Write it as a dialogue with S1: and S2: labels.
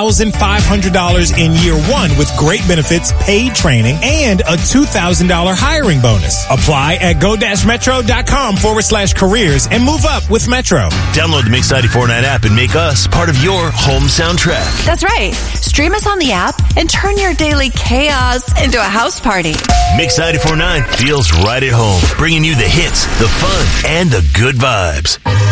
S1: $1,500 in year one with great benefits, paid training, and a $2,000 hiring bonus. Apply at go-metro.com/careers and move up with Metro.
S2: Download the Mix 94.9 app and make us part of your home soundtrack.
S3: That's right. Stream us on the app and turn your daily chaos into a house party.
S2: Mix 94.9 feels right at home, bringing you the hits, the fun, and the good vibes.